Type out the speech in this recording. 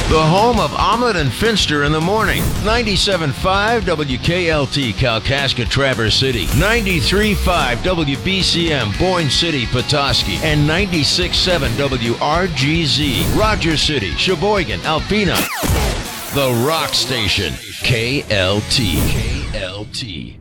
The home of Omelet and Finster in the morning. 97.5 WKLT Kalkaska Traverse City. 93.5 WBCM Boyne City Petoskey. And 96.7 WRGZ Rogers City, Sheboygan, Alpena. The Rock Station. KLT. KLT.